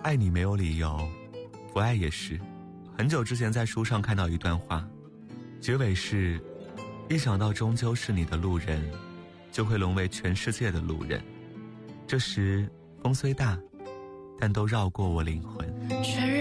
爱你没有理由，不爱也是。很久之前在书上看到一段话，结尾是：一想到终究是你的路人，就会沦为全世界的路人。这时风虽大，但都绕过我灵魂。